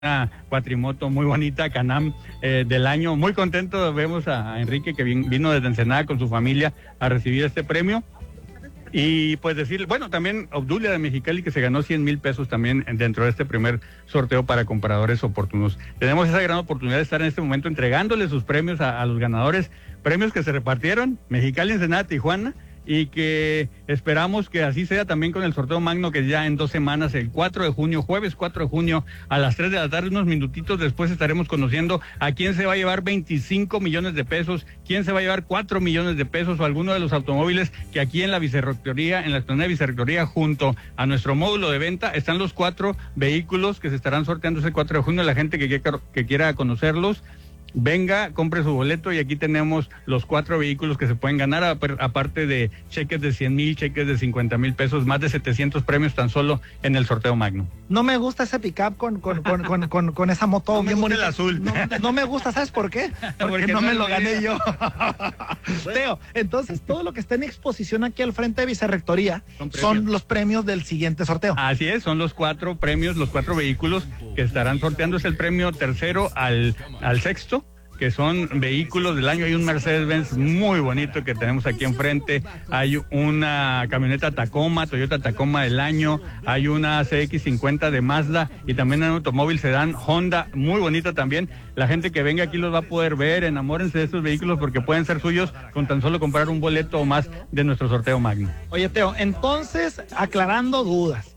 una cuatrimoto muy bonita, Can-Am, del año. Muy contento, vemos a Enrique que vino desde Ensenada con su familia a recibir este premio. Y pues decir, bueno, también Obdulia de Mexicali, que se ganó 100,000 pesos también dentro de este primer sorteo para compradores oportunos. Tenemos esa gran oportunidad de estar en este momento entregándole sus premios a los ganadores, premios que se repartieron, Mexicali, Ensenada, Tijuana, y que esperamos que así sea también con el sorteo magno, que ya en 2 semanas, el 4 de junio, jueves 4 de junio, a las 3 de la tarde, unos minutitos después, estaremos conociendo a quién se va a llevar 25 millones de pesos, quién se va a llevar 4 millones de pesos, o alguno de los automóviles que aquí en la vicerrectoría, en la explanada de vicerrectoría, junto a nuestro módulo de venta, están los 4 vehículos que se estarán sorteando ese 4 de junio. La gente que quiera conocerlos, venga, compre su boleto, y aquí tenemos los 4 vehículos que se pueden ganar, aparte de cheques de 100,000, cheques de 50,000 pesos, más de 700 premios tan solo en el sorteo magno. No me gusta ese pick-up con esa moto no bien bonita. El azul. No me gusta, ¿sabes por qué? Porque no me lo gané yo. Teo, entonces todo lo que está en exposición aquí al frente de Vicerrectoría son los premios del siguiente sorteo. Así es, son los 4 premios, los 4 vehículos que estarán sorteando. Es el premio tercero al sexto, que son vehículos del año. Hay un Mercedes-Benz muy bonito que tenemos aquí enfrente, hay una camioneta Tacoma, Toyota Tacoma del año, hay una CX-50 de Mazda, y también un automóvil sedán Honda muy bonito también. La gente que venga aquí los va a poder ver, enamórense de estos vehículos porque pueden ser suyos con tan solo comprar un boleto o más de nuestro sorteo magno. Oye, Teo, entonces, aclarando dudas,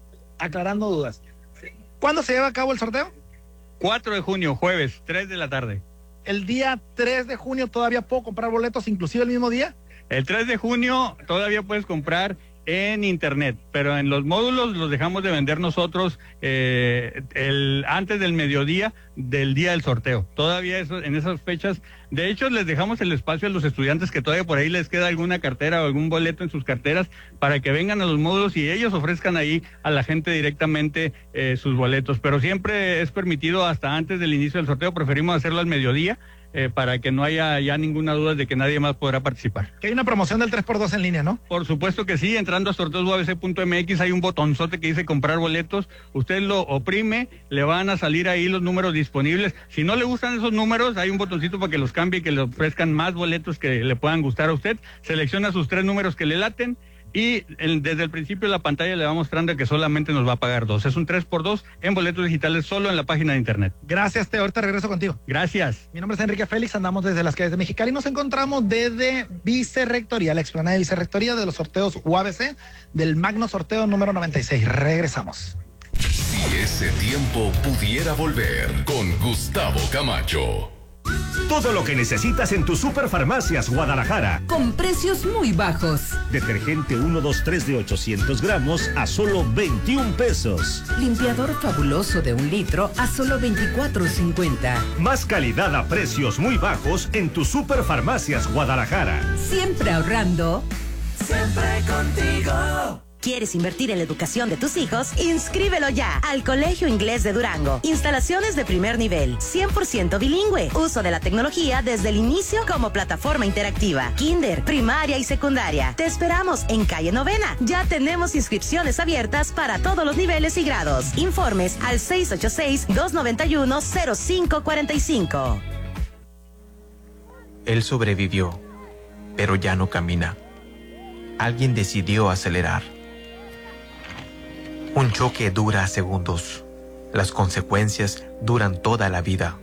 ¿cuándo se lleva a cabo el sorteo? 4 de junio, jueves, 3 de la tarde. El día 3 de junio todavía puedo comprar boletos, inclusive el mismo día. El 3 de junio todavía puedes comprar en internet, pero en los módulos los dejamos de vender nosotros antes del mediodía del día del sorteo. Todavía en esas fechas, de hecho, les dejamos el espacio a los estudiantes que todavía por ahí les queda alguna cartera o algún boleto en sus carteras, para que vengan a los módulos y ellos ofrezcan ahí a la gente directamente sus boletos. Pero siempre es permitido hasta antes del inicio del sorteo. Preferimos hacerlo al mediodía, para que no haya ya ninguna duda de que nadie más podrá participar. Que hay una promoción del 3x2 en línea, ¿no? Por supuesto que sí. Entrando a sorteosuabc.mx hay un botonzote que dice comprar boletos. Usted lo oprime, le van a salir ahí los números disponibles. Si no le gustan esos números, hay un botoncito para que los cambie y que le ofrezcan más boletos que le puedan gustar a usted. Selecciona sus 3 números que le laten, y desde el principio de la pantalla le va mostrando que solamente nos va a pagar 2. Es un 3x2 en boletos digitales solo en la página de internet. Gracias, Teo. Ahorita regreso contigo. Gracias. Mi nombre es Enrique Félix, andamos desde las calles de Mexicali y nos encontramos desde Vicerrectoría, la explanada de Vicerrectoría, de los sorteos UABC, del magno sorteo número 96. Regresamos. Si ese tiempo pudiera volver, con Gustavo Camacho. Todo lo que necesitas en tu Superfarmacias Guadalajara. Con precios muy bajos. Detergente 123 de 800 gramos a solo 21 pesos. Limpiador fabuloso de 1 litro a solo 24.50. Más calidad a precios muy bajos en tu Superfarmacias Guadalajara. Siempre ahorrando. Siempre contigo. ¿Quieres invertir en la educación de tus hijos? Inscríbelo ya al Colegio Inglés de Durango. Instalaciones de primer nivel, 100% bilingüe. Uso de la tecnología desde el inicio como plataforma interactiva. Kinder, primaria y secundaria. Te esperamos en calle Novena. Ya tenemos inscripciones abiertas para todos los niveles y grados. Informes al 686-291-0545. Él sobrevivió, pero ya no camina. Alguien decidió acelerar. Un choque dura segundos. Las consecuencias duran toda la vida.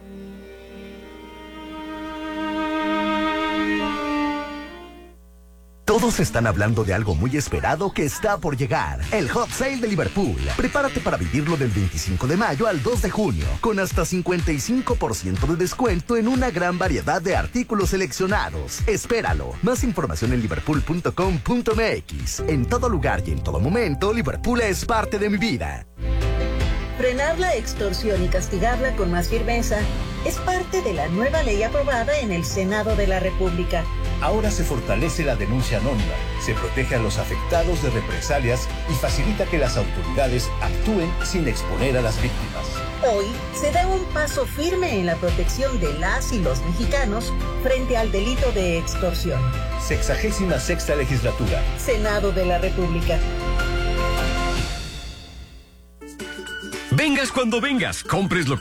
Todos están hablando de algo muy esperado que está por llegar. El Hot Sale de Liverpool. Prepárate para vivirlo del 25 de mayo al 2 de junio, con hasta 55% de descuento en una gran variedad de artículos seleccionados. Espéralo. Más información en liverpool.com.mx. En todo lugar y en todo momento, Liverpool es parte de mi vida. Frenar la extorsión y castigarla con más firmeza es parte de la nueva ley aprobada en el Senado de la República. Ahora se fortalece la denuncia anónima, se protege a los afectados de represalias y facilita que las autoridades actúen sin exponer a las víctimas. Hoy se da un paso firme en la protección de las y los mexicanos frente al delito de extorsión. 66ª Legislatura. Senado de la República. Vengas cuando vengas, compres lo